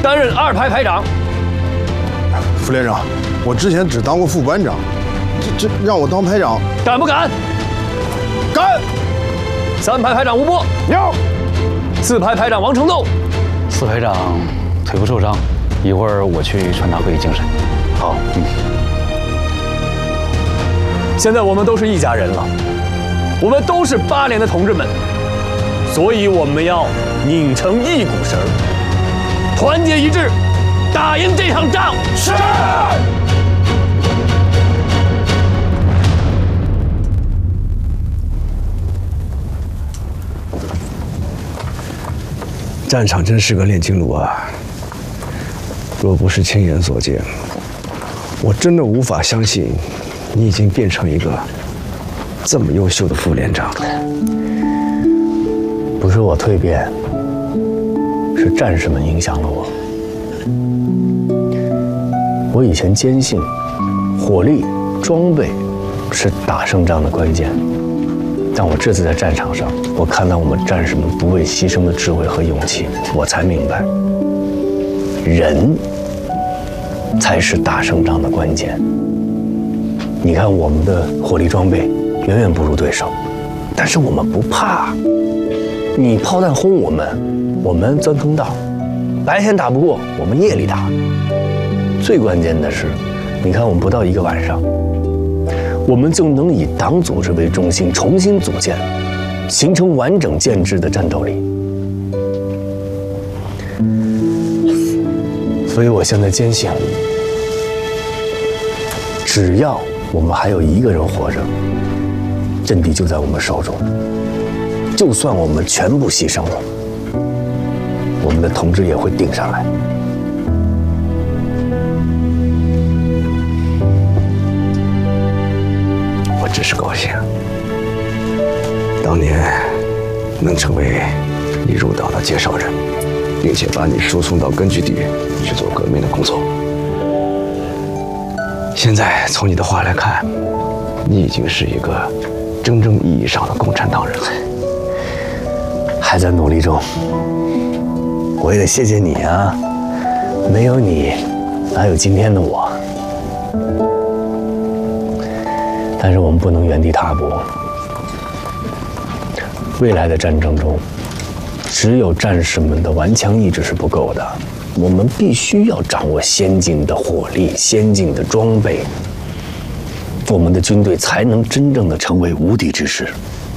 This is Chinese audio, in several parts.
担任2排排长。 副连长，我之前只当过副班长，这让我当排长， 敢不敢？ 敢 ！3排排长吴波， 有。 4排排长王成栋 ，4排长腿部受伤，一会儿我去传达会议精神。 好，现在我们都是一家人了，我们都是8连的同志们，所以我们要拧成一股绳，团结一致，打赢这场仗。是。 战场真是个炼金炉啊！若不是亲眼所见，我真的无法相信你已经变成一个这么优秀的副连长了。 不是我蜕变，是战士们影响了我。我以前坚信，火力、装备是打胜仗的关键。但我这次在战场上，我看到我们战士们不畏牺牲的智慧和勇气，我才明白，人才是打胜仗的关键。你看我们的火力装备远远不如对手，但是我们不怕。你炮弹轰我们钻坑道，白天打不过，我们夜里打。最关键的是，你看我们不到1个晚上，我们就能以党组织为中心重新组建，形成完整建制的战斗力。所以我现在坚信，只要我们还有1个人活着，阵地就在我们手中。就算我们全部牺牲了，我们的同志也会顶上来。 我只是高兴，当年能成为你入党的介绍人，并且把你输送到根据地去做革命的工作。现在从你的话来看，你已经是一个真正意义上的共产党人了。 还在努力中，我也得谢谢你啊！没有你，哪有今天的我？但是我们不能原地踏步。未来的战争中，只有战士们的顽强意志是不够的，我们必须要掌握先进的火力、先进的装备，我们的军队才能真正的成为无敌之师。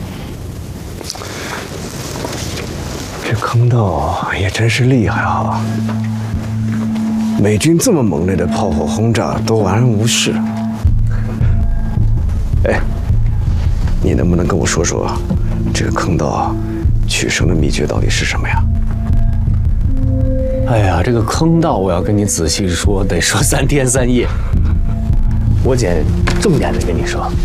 这坑道也真是厉害啊！美军这么猛烈的炮火轰炸都完然无事。哎，你能不能跟我说说，这个坑道取胜的秘诀到底是什么呀？ 哎呀，这个坑道我要跟你仔细说，得说3天3夜。我简重点的跟你说，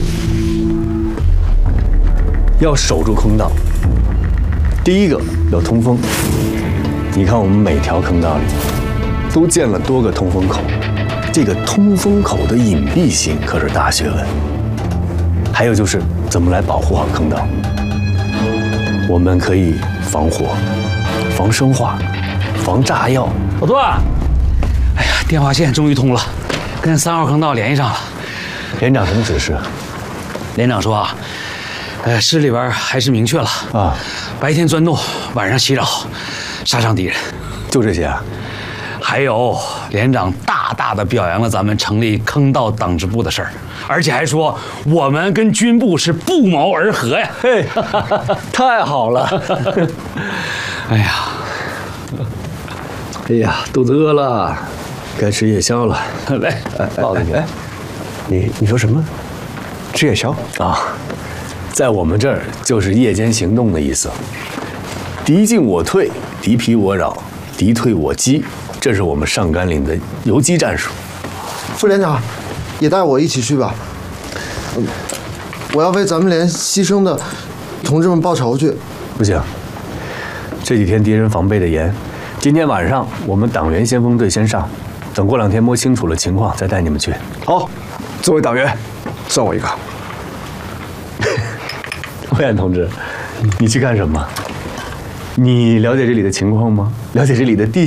要守住坑道。第一个有通风，你看我们每条坑道里都建了多个通风口，这个通风口的隐蔽性可是大学问。还有就是怎么来保护好坑道，我们可以防火、防生化、防炸药。 老段，哎呀，电话线终于通了，跟3号坑道联系上了。 连长什么指示？ 连长说啊，师里边还是明确了啊， 白天钻洞，晚上袭扰，杀伤敌人。 就这些啊？ 还有连长大大的表扬了咱们成立坑道党支部的事儿，而且还说我们跟军部是不谋而合呀！ 嘿，太好了！ 哎呀， 哎呀，肚子饿了，该吃夜宵了。来，抱着你。 哎，你说什么？吃夜宵啊？在我们这儿就是夜间行动的意思。敌进我退，敌疲我扰，敌退我击。这是我们上甘岭的游击战术。 副连长，也带我一起去吧。我要为咱们连牺牲的同志们报仇去。 不行，这几天敌人防备的严，今天晚上我们党员先锋队先上，等过2天摸清楚了情况再带你们去。 好，作为党员，算我一个。 魏安同志，你去干什么？你了解这里的情况吗？了解这里的地